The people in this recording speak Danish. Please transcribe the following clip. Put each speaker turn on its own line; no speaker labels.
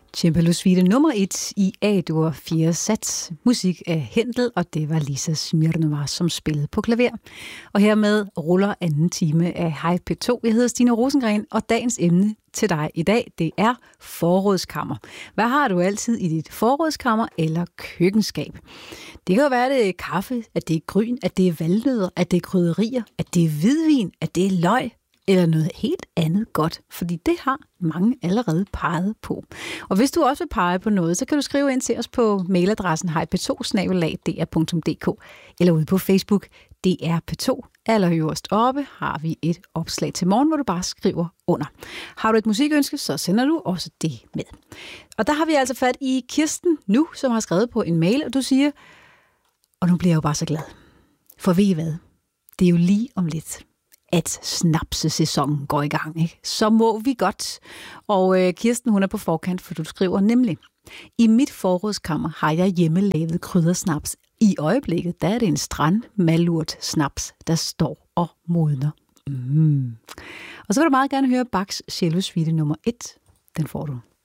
Cembalo Suite nummer 1 i A-dur 4 sats. Musik af Händel, og det var Lisa Smirnova, som spillede på klaver. Og hermed ruller anden time af Hej P2. Jeg hedder Stine Rosengren, og dagens emne til dig i dag, det er forrådskammer. Hvad har du altid i dit forrådskammer eller køkkenskab? Det kan jo være, at det er kaffe, at det er gryn, at det er valnødder, at det er krydderier, at det er hvidvin, at det er løg, eller noget helt andet godt, fordi det har mange allerede peget på. Og hvis du også vil pege på noget, så kan du skrive ind til os på mailadressen hejp2@dr.dk eller ude på Facebook, DR P2. Allerøverst oppe har vi et opslag til morgen, hvor du bare skriver under. Har du et musikønske, så sender du også det med. Og der har vi altså fat i Kirsten nu, som har skrevet på en mail, og du siger, og nu bliver jeg jo bare så glad. For ved I hvad? Det er jo lige om lidt, at snapsesæsonen går i gang, ikke? Så må vi godt. Og Kirsten, hun er på forkant, for du skriver nemlig: i mit forrådskammer har jeg hjemmelavet kryddersnaps. I øjeblikket, der er det en strandmalurt snaps, der står og modner. Og så vil du meget gerne høre Bachs Cello Suite nummer 1. Den får du